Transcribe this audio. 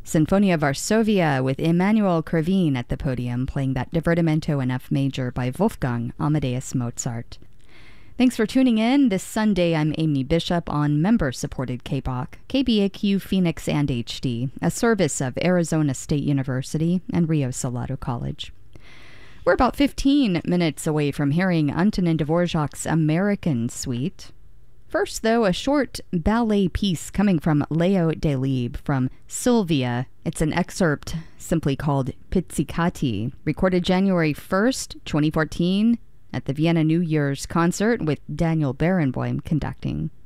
Sinfonia Varsovia with Emanuel Krivine at the podium playing that Divertimento in F major by Wolfgang Amadeus Mozart. Thanks for tuning in. This Sunday, I'm Amy Bishop on member-supported KBOC, KBAQ Phoenix and HD, a service of Arizona State University and Rio Salado College. We're about 15 minutes away from hearing Antonin Dvorak's American Suite. First, though, a short ballet piece coming from Leo Delibes from Sylvia. It's an excerpt simply called Pizzicati, recorded January 1st, 2014, at the Vienna New Year's concert with Daniel Barenboim conducting.